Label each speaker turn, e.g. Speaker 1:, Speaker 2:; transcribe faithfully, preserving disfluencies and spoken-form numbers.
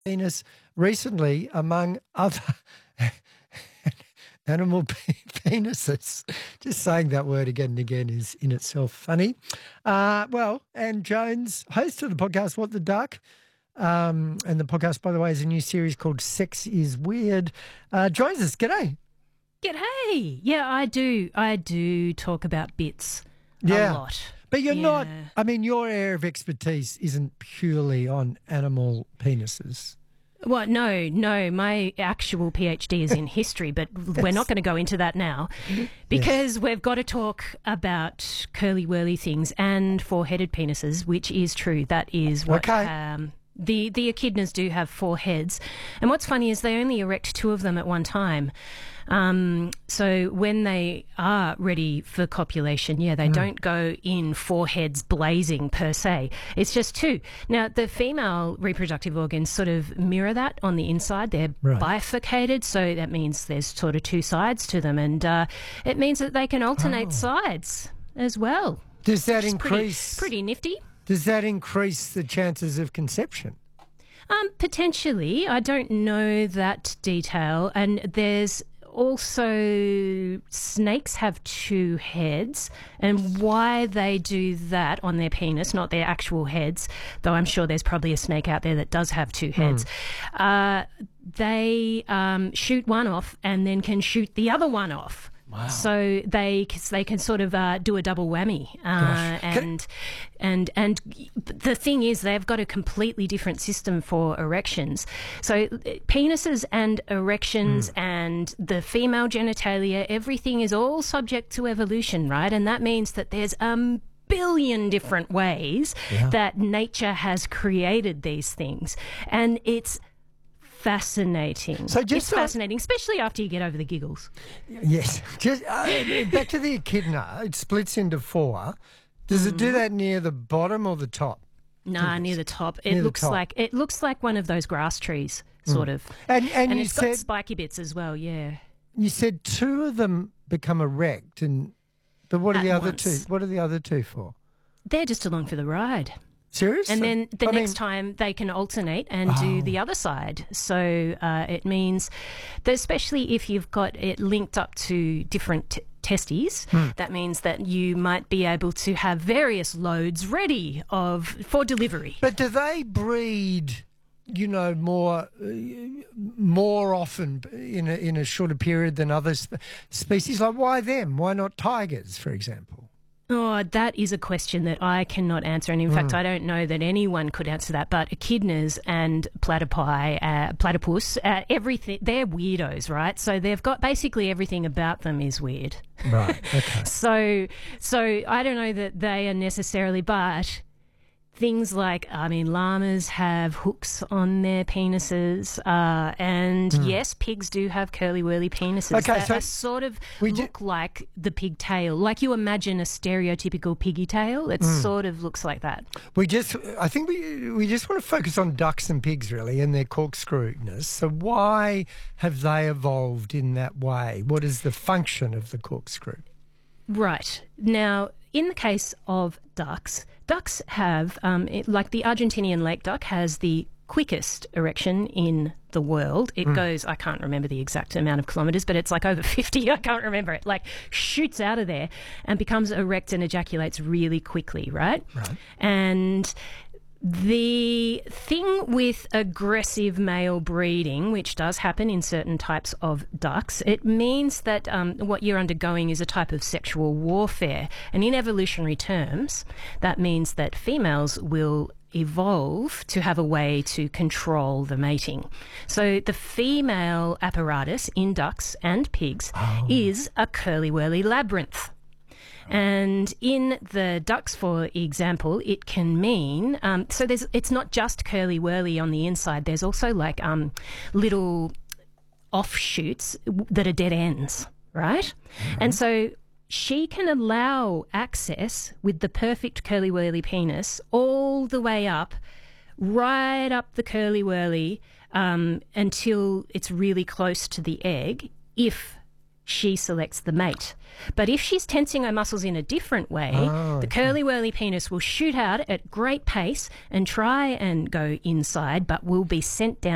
Speaker 1: penis recently among other animal pe- penises. Just saying that word again and again is in itself funny. Uh, well, Anne Jones, host of the podcast What the Duck, um, and the podcast, by the way, is a new series called Sex is Weird, uh, joins us. G'day.
Speaker 2: G'day. Yeah, I do. I do talk about bits
Speaker 1: Yeah.
Speaker 2: a lot.
Speaker 1: But you're
Speaker 2: Yeah.
Speaker 1: not, I mean, your area of expertise isn't purely on animal penises.
Speaker 2: Well, no, no. My actual PhD is in history, but we're not going to go into that now because we've got to talk about curly-whirly things and four-headed penises, which is true. That is what
Speaker 1: Okay.
Speaker 2: um, the, the echidnas do have four heads. And what's funny is they only erect two of them at one time. Um, so when they are ready for copulation, yeah, they mm. don't go in four heads blazing per se. It's just two. Now, the female reproductive organs sort of mirror that on the inside. They're right. bifurcated, so that means there's sort of two sides to them, and uh, it means that they can alternate oh. sides as well.
Speaker 1: Does that increase?
Speaker 2: Pretty, pretty nifty. Does
Speaker 1: that increase the chances of conception?
Speaker 2: Um, potentially. I don't know that detail, and there's also, snakes have two heads, and why they do that on their penis, not their actual heads, though I'm sure there's probably a snake out there that does have two heads, mm. uh, they um, shoot one off and then can shoot the other one off. Wow. So they they can sort of uh, do a double whammy, uh, and and and the thing is they've got a completely different system for erections. So penises and erections mm. and the female genitalia, everything is all subject to evolution, right? And that means that there's a billion different ways yeah. that nature has created these things, and it's fascinating. So just it's so fascinating, especially after you get over the giggles.
Speaker 1: Yes. Just uh, back to the echidna. It splits into four. Does mm. it do that near the bottom or the top?
Speaker 2: Nah, near the top. It near looks top. like it looks like one of those grass trees, sort mm. of.
Speaker 1: And and,
Speaker 2: and
Speaker 1: you
Speaker 2: it's
Speaker 1: said,
Speaker 2: got spiky bits as well. Yeah.
Speaker 1: You said two of them become erect, and but what are
Speaker 2: At
Speaker 1: the other
Speaker 2: once.
Speaker 1: two? What are the other two for?
Speaker 2: They're just along for the ride.
Speaker 1: Seriously?
Speaker 2: And then the
Speaker 1: I
Speaker 2: next
Speaker 1: mean,
Speaker 2: time they can alternate and
Speaker 1: oh.
Speaker 2: do the other side. So uh, it means that especially if you've got it linked up to different t- testes, hmm. that means that you might be able to have various loads ready of for delivery.
Speaker 1: But do they breed, you know, more uh, more often in a, in a shorter period than other sp- species? Like, why them? Why not tigers, for example?
Speaker 2: Oh, that is a question that I cannot answer. And in mm. fact, I don't know that anyone could answer that. But echidnas and platypi, uh, platypus, uh, everything, they're weirdos, right? So they've got basically everything about them is weird.
Speaker 1: Right, okay.
Speaker 2: so, so I don't know that they are necessarily, but things like, I mean, llamas have hooks on their penises, uh, and mm. yes, pigs do have curly-whirly penises
Speaker 1: okay,
Speaker 2: that
Speaker 1: so
Speaker 2: are sort of look do... like the pig tail. Like you imagine a stereotypical piggy tail, it mm. sort of looks like that.
Speaker 1: We just, I think we we just want to focus on ducks and pigs, really, and their corkscrewness. So why have they evolved in that way? What is the function of the corkscrew?
Speaker 2: Right. Now, in the case of ducks, ducks have, um, it, like the Argentinian lake duck has the quickest erection in the world. It mm. goes, I can't remember the exact amount of kilometres, but it's like over fifty, I can't remember it, like shoots out of there and becomes erect and ejaculates really quickly, right?
Speaker 1: Right.
Speaker 2: And the thing with aggressive male breeding, which does happen in certain types of ducks, it means that um, what you're undergoing is a type of sexual warfare. And in evolutionary terms, that means that females will evolve to have a way to control the mating. So the female apparatus in ducks and pigs oh. is a curly-whirly labyrinth. And in the ducks, for example, it can mean, um, so there's, it's not just curly-whirly on the inside. There's also like um, little offshoots that are dead ends, right? Mm-hmm. And so she can allow access with the perfect curly-whirly penis all the way up, right up the curly-whirly um, until it's really close to the egg, if she selects the mate. But if she's tensing her muscles in a different way, oh, the curly-whirly penis will shoot out at great pace and try and go inside, but will be sent down